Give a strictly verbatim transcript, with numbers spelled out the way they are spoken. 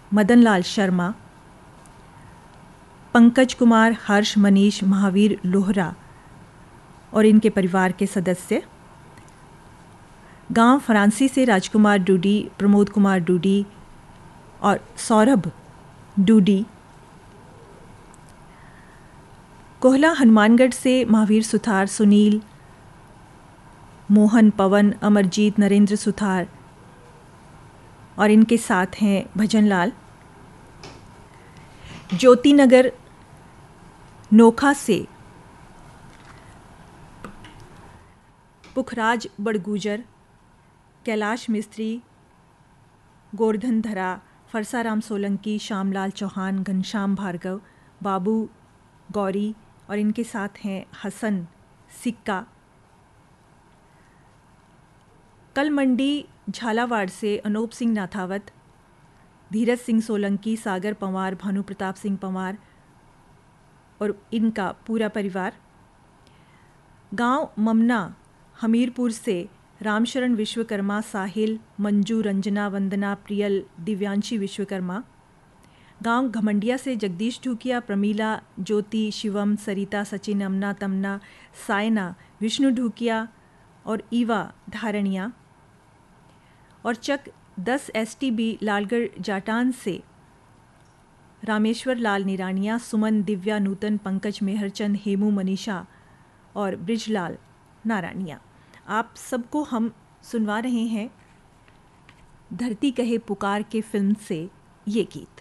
मदन लाल शर्मा, पंकज कुमार, हर्ष, मनीष, महावीर लोहरा और इनके परिवार के सदस्य। गांव फरांसी से राजकुमार डूडी, प्रमोद कुमार डूडी और सौरभ डूडी। कोहला हनुमानगढ़ से महावीर सुथार, सुनील, मोहन, पवन, अमरजीत, नरेंद्र सुथार और इनके साथ हैं भजनलाल। ज्योतिनगर नोखा से पुखराज बड़गूजर, कैलाश मिस्त्री, गोवर्धन धरा, फरसाराम सोलंकी, श्यामलाल चौहान, घनश्याम भार्गव, बाबू गौरी और इनके साथ हैं हसन सिक्का। कल मंडी झालावाड़ से अनूप सिंह नाथावत, धीरज सिंह सोलंकी, सागर पंवार, भानु प्रताप सिंह पंवार और इनका पूरा परिवार। गांव ममना हमीरपुर से रामशरण विश्वकर्मा, साहिल, मंजू, रंजना, वंदना, प्रियल, दिव्यांशी विश्वकर्मा। गांव घमंडिया से जगदीश ढूकिया, प्रमीला, ज्योति, शिवम, सरिता, सचिन, अमना, तमना, सायना, विष्णु ढूकिया और ईवा धारणिया। और चक दस S T B Lalgarh Jatan से रामेश्वर लाल निरानिया, सुमन, दिव्या, नूतन, पंकज, मेहरचंद, हेमू, मनीषा और ब्रिजलाल नारानिया। आप सबको हम सुनवा रहे हैं धरती कहे पुकार के फिल्म से ये गीत।